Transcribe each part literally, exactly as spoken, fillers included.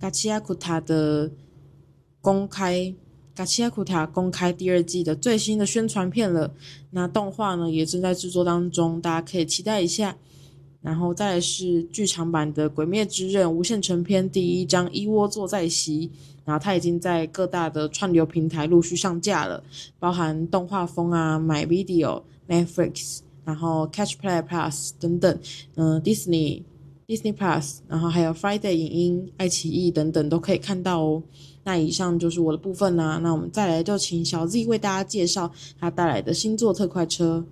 嘎奇亚库塔的公开，嘎奇亚库塔公开第二季的最新的宣传片了。那动画呢也正在制作当中，大家可以期待一下。然后再来是剧场版的《鬼灭之刃》无限城篇第一章一窝坐在席，然后它已经在各大的串流平台陆续上架了，包含动画风啊、MyVideo、Netflix， 然后 Catch Play Plus 等等，嗯、呃、，Disney Disney Plus， 然后还有 Friday 影音、爱奇艺等等都可以看到哦。那以上就是我的部分啦、啊，那我们再来就请小 Z 为大家介绍他带来的星座特快车。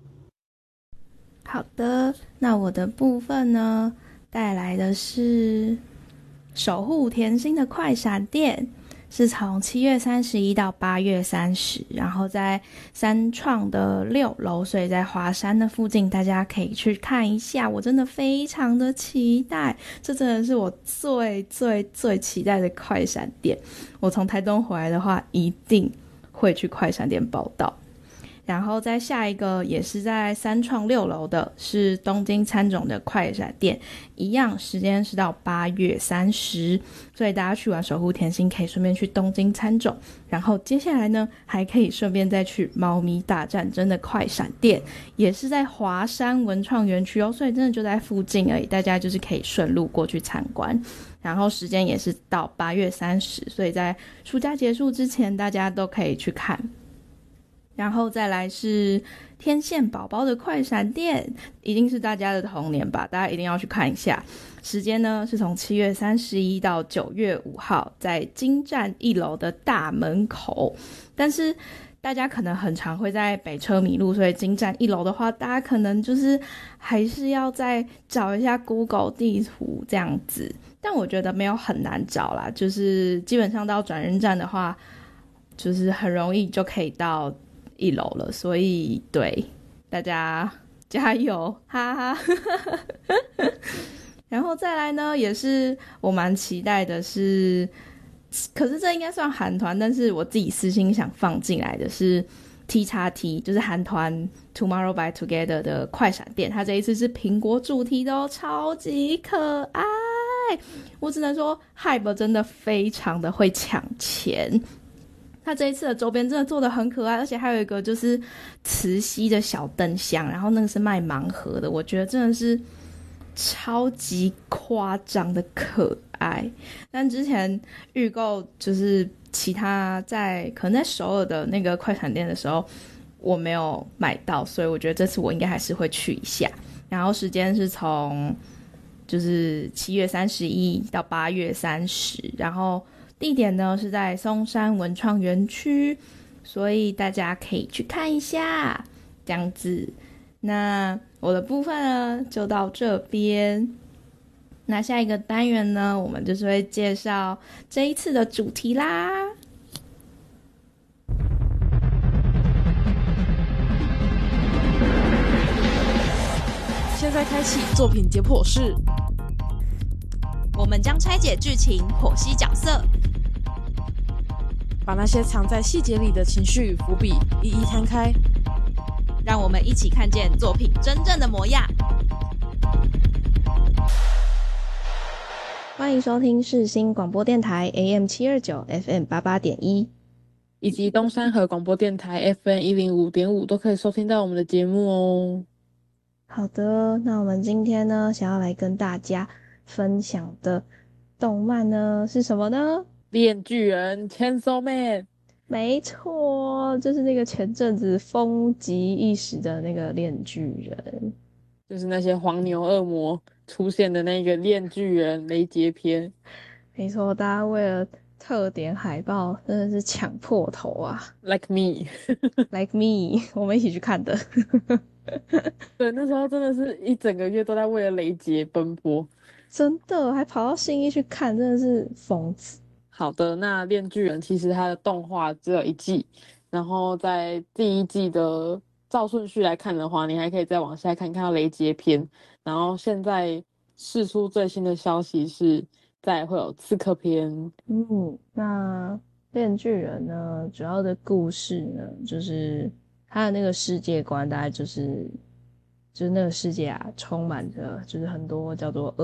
好的，那我的部分呢，带来的是守护甜心的快闪店，是从七月三十一到八月三十，然后在三创的六楼，所以在华山的附近，大家可以去看一下。我真的非常的期待，这真的是我最最最期待的快闪店。我从台东回来的话，一定会去快闪店报到。然后再下一个也是在三创六楼的，是东京喰种的快闪店，一样时间是到八月三十，所以大家去玩守护甜心可以顺便去东京喰种，然后接下来呢还可以顺便再去猫咪大战争的快闪店，也是在华山文创园区哦，所以真的就在附近而已，大家就是可以顺路过去参观。然后时间也是到八月三十，所以在暑假结束之前大家都可以去看。然后再来是天线宝宝的快闪店，一定是大家的童年吧，大家一定要去看一下。时间呢是从七月三十一到九月五号，在金站一楼的大门口。但是大家可能很常会在北车迷路，所以金站一楼的话，大家可能就是还是要再找一下 Google 地图这样子。但我觉得没有很难找啦，就是基本上到转运站的话，就是很容易就可以到一楼了，所以对大家加油，哈哈。然后再来呢，也是我蛮期待的是，可是这应该算韩团，但是我自己私心想放进来的是 T X T， 就是韩团 Tomorrow by Together 的快闪店，它这一次是苹果主题的哦，超级可爱。我只能说 Hype 真的非常的会抢钱，他这一次的周边真的做得很可爱，而且还有一个就是磁吸的小灯箱，然后那个是卖盲盒的，我觉得真的是超级夸张的可爱。但之前预购就是其他在可能在首尔的那个快闪店的时候我没有买到，所以我觉得这次我应该还是会去一下。然后时间是从就是七月三十一到八月三十，然后地点呢是在松山文创园区，所以大家可以去看一下这样子。那我的部分呢就到这边，那下一个单元呢我们就是会介绍这一次的主题啦。 现在开启作品解剖室， 我们将拆解剧情，剖析角色， 把那些藏在细节里的情绪与伏笔一一摊开， 让我们一起看见作品真正的模样。 欢迎收听世新广播电台 A M 七二九 F M 八八点一， 以及东山河广播电台 F M 一零五点五都可以收听到我们的节目哦。 好的，那我们今天呢想要来跟大家分享的动漫呢是什么呢？ 链锯人 Chainsaw Man， 没错，就是那个前阵子风靡一时的那个链锯人， 就是那些黄牛恶魔出现的那个链锯人雷杰篇。 没错，大家为了特点海报真的是抢破头啊 Like me Like me 我们一起去看的对，那时候真的是一整个月都在为了雷杰奔波， 真的还跑到信义去看，真的是疯子。 好的，那链锯人其实它的动画只有一季，然后在第一季的照顺序来看的话，你还可以再往下看看到雷杰篇，然后现在释出最新的消息是再会有刺客篇。 嗯，那链锯人呢主要的故事呢就是他的那个世界观大概就是就是那个世界啊充满着就是很多叫做恶